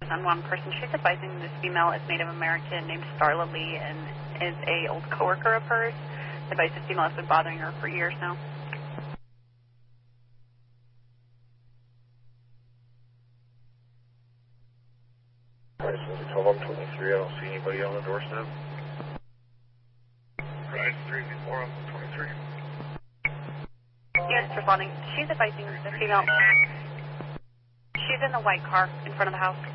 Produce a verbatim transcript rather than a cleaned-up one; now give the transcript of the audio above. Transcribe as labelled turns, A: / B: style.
A: on one person. She's advising this female is Native American named Starla Lee and is a old coworker of hers. The advice this female has been bothering her for years now.
B: twelve one twenty-three, I don't see anybody on the doorstep. Right, three four on twenty-three.
A: Yes, responding. She's advising the female. She's in the white car in front of the house.